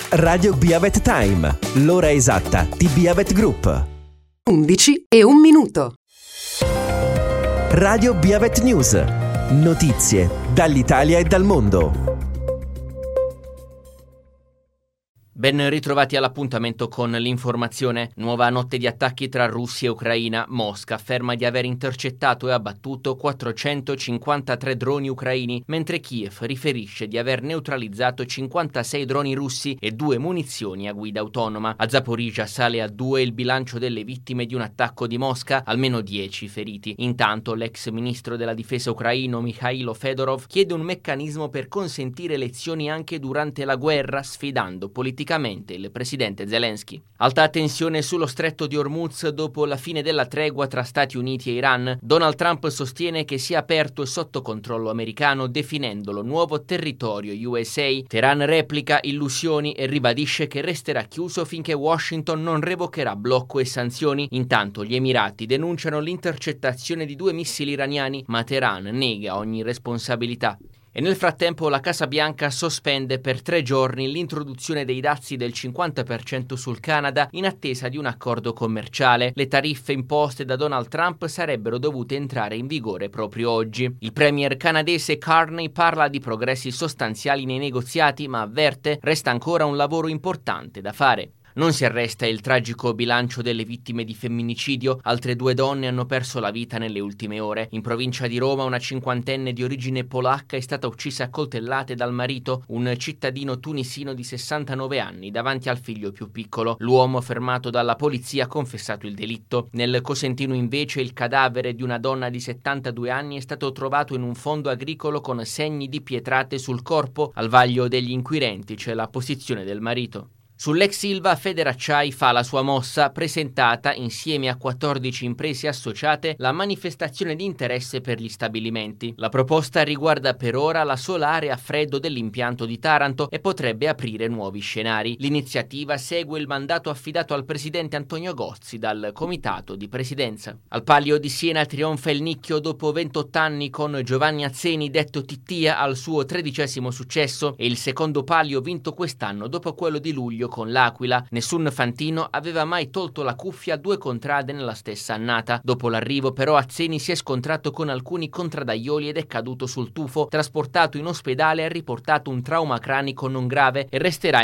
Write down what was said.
Radio Biavet Time, l'ora esatta di Biavet Group. 11:01. Radio Biavet News, notizie dall'Italia e dal mondo. Ben ritrovati all'appuntamento con l'informazione. Nuova notte di attacchi tra Russia e Ucraina. Mosca afferma di aver intercettato e abbattuto 453 droni ucraini, mentre Kiev riferisce di aver neutralizzato 56 droni russi e 2 munizioni a guida autonoma. A Zaporizhzhia sale a 2 il bilancio delle vittime di un attacco di Mosca, almeno 10 feriti. Intanto l'ex ministro della difesa ucraino Mikhailo Fedorov chiede un meccanismo per consentire elezioni anche durante la guerra, sfidando politicamente il presidente Zelensky. Alta tensione sullo stretto di Hormuz dopo la fine della tregua tra Stati Uniti e Iran. Donald Trump sostiene che sia aperto e sotto controllo americano, definendolo nuovo territorio USA. Teheran replica illusioni e ribadisce che resterà chiuso finché Washington non revocherà blocco e sanzioni. Intanto gli Emirati denunciano l'intercettazione di 2 missili iraniani, ma Teheran nega ogni responsabilità. E nel frattempo la Casa Bianca sospende per 3 giorni l'introduzione dei dazi del 50% sul Canada in attesa di un accordo commerciale. Le tariffe imposte da Donald Trump sarebbero dovute entrare in vigore proprio oggi. Il premier canadese Carney parla di progressi sostanziali nei negoziati, ma avverte resta ancora un lavoro importante da fare. Non si arresta il tragico bilancio delle vittime di femminicidio. Altre 2 donne hanno perso la vita nelle ultime ore. In provincia di Roma una 50enne di origine polacca è stata uccisa a coltellate dal marito, un cittadino tunisino di 69 anni, davanti al figlio più piccolo. L'uomo, fermato dalla polizia, ha confessato il delitto. Nel Cosentino invece il cadavere di una donna di 72 anni è stato trovato in un fondo agricolo con segni di pietrate sul corpo. Al vaglio degli inquirenti c'è la posizione del marito. Sull'ex Ilva Federacciai fa la sua mossa, presentata insieme a 14 imprese associate la manifestazione di interesse per gli stabilimenti. La proposta riguarda per ora la sola area a freddo dell'impianto di Taranto e potrebbe aprire nuovi scenari. L'iniziativa segue il mandato affidato al presidente Antonio Gozzi dal Comitato di Presidenza. Al Palio di Siena trionfa il Nicchio dopo 28 anni con Giovanni Azzeni, detto Tittia, al suo 13° successo e il secondo palio vinto quest'anno dopo quello di luglio con l'Aquila. Nessun fantino aveva mai tolto la cuffia a 2 contrade nella stessa annata. Dopo l'arrivo però Azzeni si è scontrato con alcuni contradaioli ed è caduto sul tufo. Trasportato in ospedale ha riportato un trauma cranico non grave e resterà